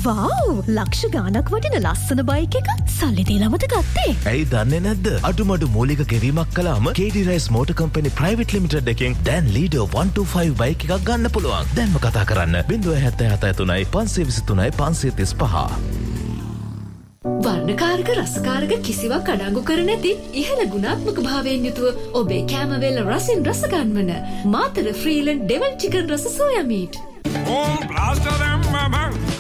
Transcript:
වව් ලක්ෂ ගාණක් වටින ලස්සන බයික් එක සල්ලි දීලාමද ගත්තේ? ඇයි දන්නේ නැද්ද? අඩුමඩු මූලික ගෙවීමක් කළාම KD Rice Motor Company Private Limited එකෙන් දැන් Leader 125 බයික් එකක් ගන්න පුළුවන්. දැන්ම කතා කරන්න 077 523 535. වර්ණකාරක රසකාරක කිසිවක් අඩංගු කර නැති ඉහළ ගුණාත්මක භාවයෙන් යුතුව ඔබේ කැමවේල රසින් රස ගන්වන මාතර ෆ්‍රීලන්ඩ් ඩෙවල් චිකන් රස සෝයා මීට්. Blaster them,